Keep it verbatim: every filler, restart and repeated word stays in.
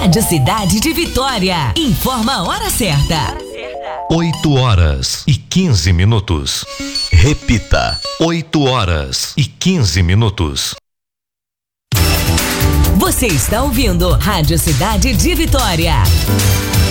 Rádio Cidade de Vitória. Informa a hora certa. oito horas e quinze minutos. Repita. oito horas e quinze minutos. Você está ouvindo Rádio Cidade de Vitória.